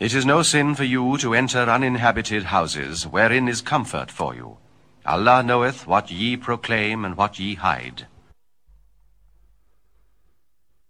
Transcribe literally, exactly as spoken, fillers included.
It is no sin for you to enter uninhabited houses, wherein is comfort for you. Allah knoweth what ye proclaim and what ye hide.